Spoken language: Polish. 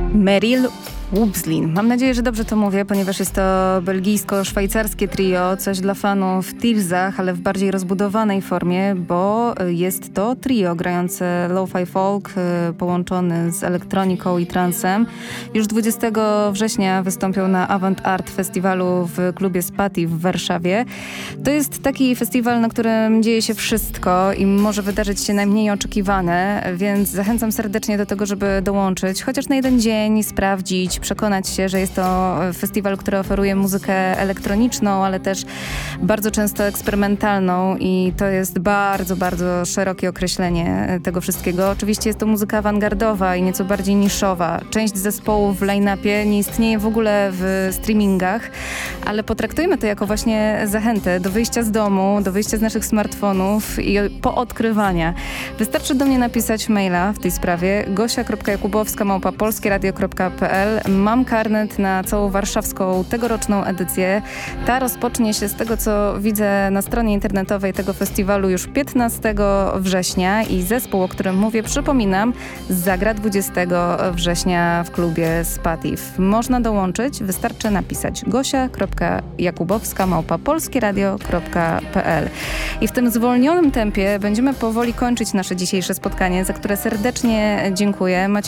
Meryl Woopslin. Mam nadzieję, że dobrze to mówię, ponieważ jest to belgijsko-szwajcarskie trio, coś dla fanów w Tearsach, ale w bardziej rozbudowanej formie, bo jest to trio grające lo-fi folk połączony z elektroniką i transem. Już 20 września wystąpią na Avant Art Festiwalu w klubie Spati w Warszawie. To jest taki festiwal, na którym dzieje się wszystko i może wydarzyć się najmniej oczekiwane, więc zachęcam serdecznie do tego, żeby dołączyć, chociaż na jeden dzień, sprawdzić, przekonać się, że jest to festiwal, który oferuje muzykę elektroniczną, ale też bardzo często eksperymentalną i to jest bardzo, bardzo szerokie określenie tego wszystkiego. Oczywiście jest to muzyka awangardowa i nieco bardziej niszowa. Część zespołów w line-upie nie istnieje w ogóle w streamingach, ale potraktujmy to jako właśnie zachętę do wyjścia z domu, do wyjścia z naszych smartfonów i poodkrywania. Wystarczy do mnie napisać maila w tej sprawie gosia.jakubowska@polskieradio.pl. Mam karnet na całą warszawską tegoroczną edycję. Ta rozpocznie się z tego, co widzę na stronie internetowej tego festiwalu już 15 września i zespół, o którym mówię, przypominam, zagra 20 września w klubie Spatif. Można dołączyć, wystarczy napisać gosia.jakubowska@polskieradio.pl. I w tym zwolnionym tempie będziemy powoli kończyć nasze dzisiejsze spotkanie, za które serdecznie dziękuję. Macie